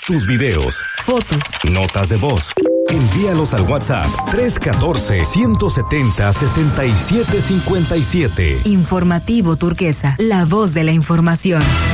tus videos, fotos, notas de voz. Envíalos al WhatsApp 314-170-6757. Informativo Turquesa, la voz de la información.